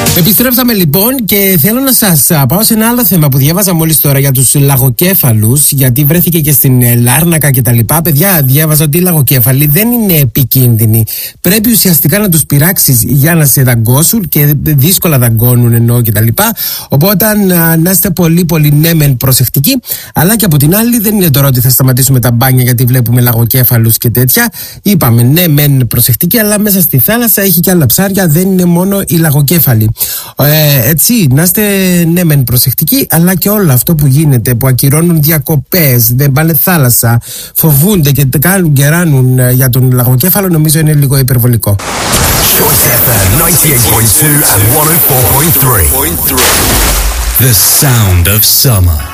Επιστρέψαμε λοιπόν και θέλω να σας πάω σε ένα άλλο θέμα που διάβαζα μόλις τώρα για τους λαγοκέφαλους, γιατί βρέθηκε και στην Λάρνακα και τα λοιπά. Παιδιά, διάβαζα ότι οι λαγοκέφαλοι δεν είναι επικίνδυνοι. Πρέπει ουσιαστικά να τους πειράξεις για να σε δαγκώσουν και δύσκολα δαγκώνουν εννοώ και τα λοιπά. Οπότε να είστε πολύ πολύ ναι μεν προσεκτικοί, αλλά και από την άλλη δεν είναι τώρα ότι θα σταματήσουμε τα μπάνια γιατί βλέπουμε λαγοκέφαλους και τέτοια. Είπαμε ναι μεν προσεκτικοί, αλλά μέσα στη θάλασσα έχει και άλλα ψάρια, δεν είναι μόνο οι λαγοκέφαλοι. Έτσι, να είστε ναι μεν προσεκτικοί, αλλά και όλο αυτό που γίνεται, που ακυρώνουν διακοπές, δεν πάνε θάλασσα, φοβούνται και κάνουν και ράνουν για τον λαγοκέφαλο, νομίζω είναι λίγο υπερβολικό. Choice FM 98.2 and 104.3. The sound of summer.